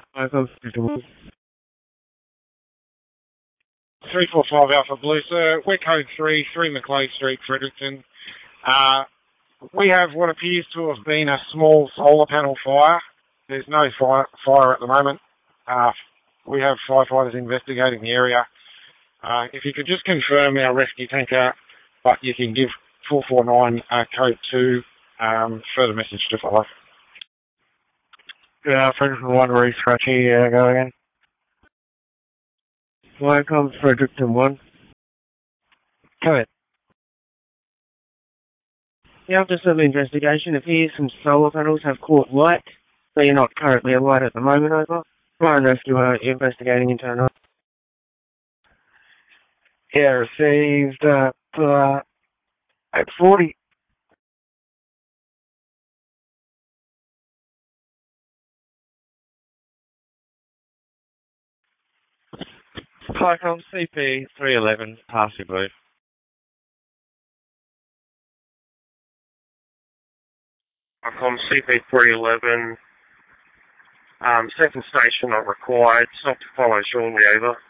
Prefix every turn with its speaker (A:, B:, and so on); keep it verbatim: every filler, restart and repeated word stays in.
A: Welcome to one.
B: three four five Alpha Blue, sir. We're code three, three Macleay Street, Fredericton. Uh, we have what appears to have been a small solar panel fire. There's no fire, fire at the moment. Uh, we have firefighters investigating the area. Uh, if you could just confirm our rescue tanker, but you can give four four nine uh, code two, um, further message to follow.
A: Good afternoon, one Reese Ratchy, uh, go again. Welcome to Fredericton one. Go ahead. Yeah, after some investigation, it appears some solar panels have caught light, so you're not currently alight at the moment, over. Fire and rescue are investigating internal. Yeah, received, uh, uh, at forty. Cyclone C P three eleven, Parsley Blue.
C: Cyclone C P three eleven, um, second station not required, stop to follow shortly, over.